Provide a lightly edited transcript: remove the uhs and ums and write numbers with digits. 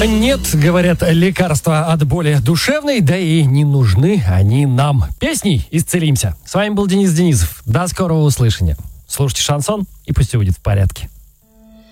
Нет, говорят, лекарства от боли душевной, да и не нужны они нам. Песней исцелимся. С вами был Денис Денисов. До скорого услышания. Слушайте шансон, и пусть все будет в порядке.